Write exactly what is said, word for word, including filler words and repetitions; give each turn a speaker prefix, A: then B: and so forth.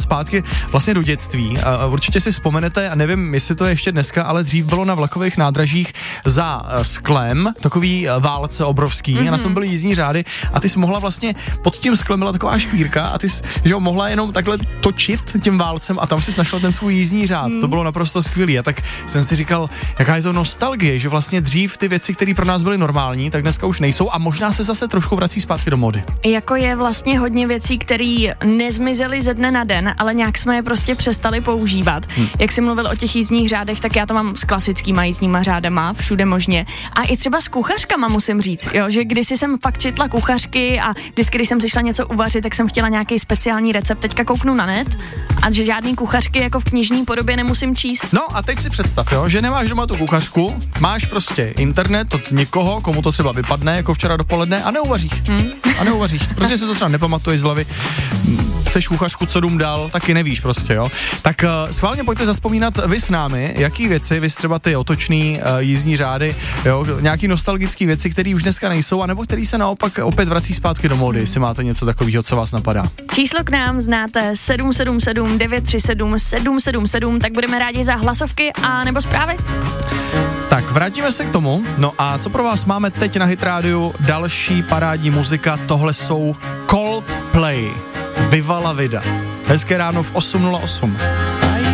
A: zpátky vlastně do dětství. Určitě si vzpomenete, a nevím, jestli to je ještě dneska, ale dřív bylo na vlakových nádražích za sklem takový válce obrovský mm-hmm. a na tom byly jízdní řády a ty jsi mohla vlastně, pod tím sklem byla taková škvírka a ty jsi, že jo, mohla jenom takhle točit tím válcem a tam si našla ten svůj jízdní řád. Mm. To bylo naprosto skvělý. A tak jsem si říkal, jaká je to nostalgie, že vlastně dřív ty věci, které pro nás byly normální, tak dneska už nejsou a možná se zase trošku vrací zpátky do mody.
B: Jako je vlastně hodně věcí, které nezmizely ze dne na den, ale nějak jsme je prostě přestali používat. Hmm. Jak jsi mluvil o těch jízdních řádech, tak já to mám s klasickýma jízdníma řádama, všude možně. A i třeba s kuchařkama musím říct, jo, že kdysi jsem fakt četla kuchařky a vždycky, když jsem si šla něco uvařit, tak jsem chtěla nějaký speciální recept. Teďka kouknu na net a že žádný kuchařky jako v knižní podobě nemusím číst.
A: No a teď si představ, jo, že nemáš doma tu kuchařku, máš prostě internet od někoho, komu to třeba vypadne, jako včera dopoledne, a neuvaříš. Hmm. A neuvaříš. Prostě si to třeba nepamatuješ z hlavy. Chceš kuchařku, co dům dal, taky nevíš prostě, jo. Tak uh, schválně pojďte zazpomínat vy s námi, jaký věci, vy třeba ty otočný uh, jízdní řády, jo, nějaký nostalgický věci, které už dneska nejsou, anebo který se naopak opět vrací zpátky do módy, jestli máte něco takového, co vás napadá.
B: Číslo k nám znáte sedm sedm sedm devět tři sedm sedm sedm sedm, tak budeme rádi za hlasovky a nebo zprávy.
A: Tak, vrátíme se k tomu. No a co pro vás máme teď na Hit Rádiu? Další parádní muzika, tohle jsou Coldplay. Viva la vida. Hezké ráno v osm nula osm.